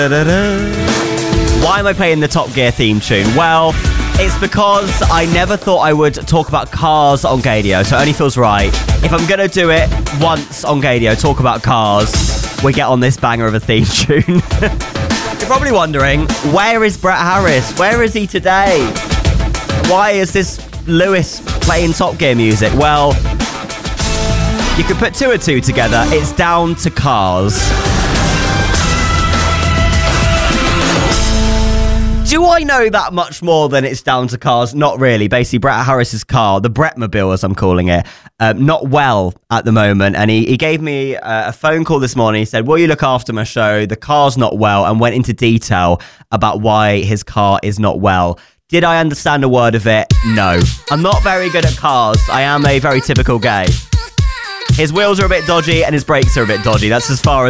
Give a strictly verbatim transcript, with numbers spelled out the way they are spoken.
Why am I playing the Top Gear theme tune? Well, it's because I never thought I would talk about cars on Gadio, so it only feels right. If I'm going to do it once on Gadio, talk about cars, we get on this banger of a theme tune. You're probably wondering, where is Brett Harris? Where is he today? Why is this Lewis playing Top Gear music? Well, you could put two and two together. It's down to cars. Do I know that much more than it's down to cars? Not really. Basically, Brett Harris's car, the Brettmobile as I'm calling it, um, not well at the moment. And he, he gave me a, a phone call this morning. He said, will you look after my show? The car's not well, and went into detail about why his car is not well. Did I understand a word of it? No. I'm not very good at cars. I am a very typical gay. His wheels are a bit dodgy and his brakes are a bit dodgy. That's as far as